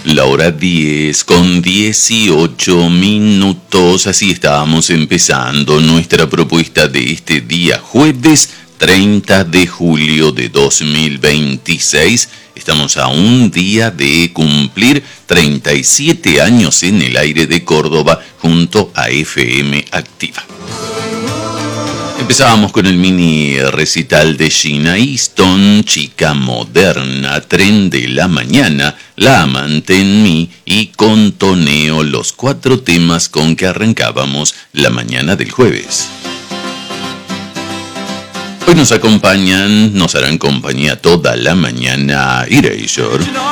La hora 10 con 18 minutos. Así estábamos empezando nuestra propuesta de este día, jueves 30 de julio de 2026. Estamos a un día de cumplir 37 años en el aire de Córdoba junto a FM Activa. Empezábamos con el mini recital de Gina Easton, Chica Moderna, Tren de la Mañana, La Amante en Mí y Contoneo, los 4 temas con que arrancábamos la mañana del jueves. Hoy nos acompañan, nos harán compañía toda la mañana Erasure,